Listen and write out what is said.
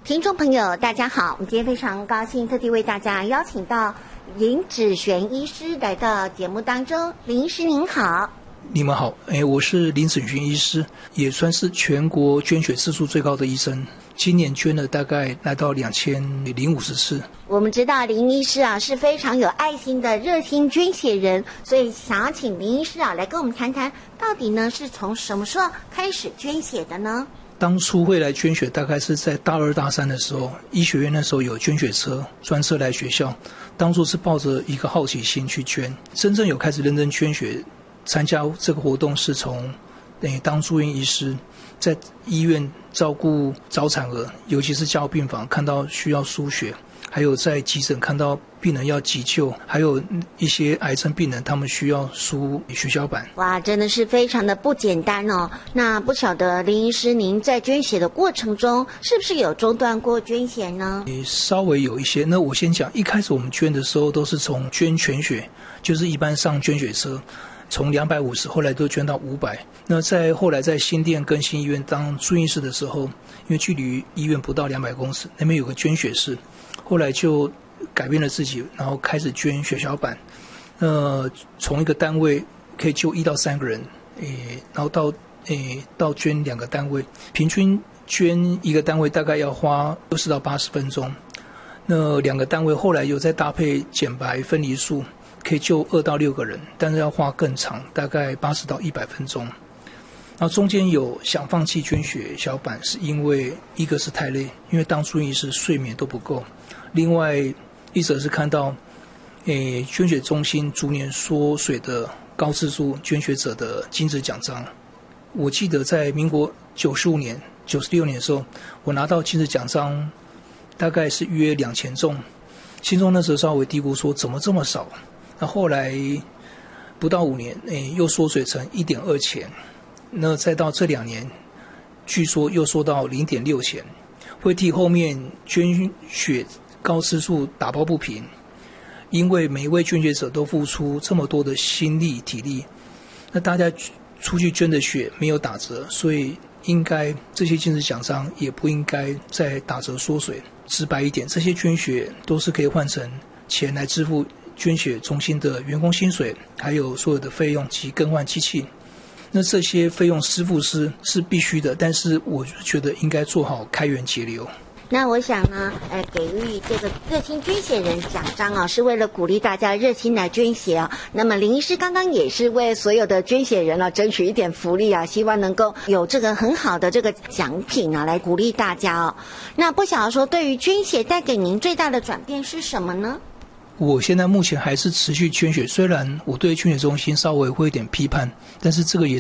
听众朋友大家好，我们今天非常高兴特地为大家邀请到林芷璇医师来到节目当中。林医师您好。 你们好，我是林芷璇医师，也算是全国捐血次数最高的医生，今年捐了大概来到2050次。 我们知道林医师是非常有爱心的热心捐血人，所以想要请林医师来跟我们谈谈，到底呢是从什么时候开始捐血的呢？ 当初会来捐血大概是在大二大三的时候，医学院那时候有捐血车专车来学校，当初是抱着一个好奇心去捐，真正有开始认真捐血参加这个活动是从当住院医师，在医院照顾早产儿，尤其是加护病房看到需要输血，还有在急诊看到病人要急救，还有一些癌症病人他们需要输血小板。 哇，真的是非常的不简单哦。那不晓得林医师您在捐血的过程中是不是有中断过捐血呢？ 稍微有一些。那我先讲，一开始我们捐的时候都是从捐全血，就是一般上捐血车，从250后来都捐到500。那后来在新店更新医院当住院医师的时候，因为距离医院不到200公尺，那边有个捐血室，后来就改变了自己，然后开始捐血小板。从一个单位可以救1到3个人，然后到捐2个单位，平均捐一个单位大概要花60到80分钟。那2个单位后来有再搭配减白分离术，可以救2到6个人，但是要花更长，大概80到100分钟。然后中间有想放弃捐血小板，是因为一个是太累，因为当住院医师睡眠都不够，另外一则是看到捐血中心逐年缩水的高次数捐血者的金质奖章。我记得在民国95年、96年的时候，我拿到金质奖章大概是约2000宗，心中那时候稍微嘀咕说怎么这么少。那后来不到5年，又缩水成1.2钱，那再到这2年，据说又缩到0.6钱，会替后面捐血高次数打抱不平，因为每一位捐血者都付出这么多的心力体力，那大家出去捐的血没有打折，所以应该这些金质奖章也不应该再打折缩水。直白一点，这些捐血都是可以换成钱来支付捐血中心的员工薪水，还有所有的费用及更换机器。那这些费用支付是必须的，但是我觉得应该做好开源节流。 那我想呢，给予这个热心捐血人奖章是为了鼓励大家热心来捐血那么林医师刚刚也是为所有的捐血人争取一点福利希望能够有这个很好的这个奖品来鼓励大家那不晓得说，对于捐血带给您最大的转变是什么呢？ 我现在目前还是持续捐血，虽然我对捐血中心稍微会有点批判，但是这个也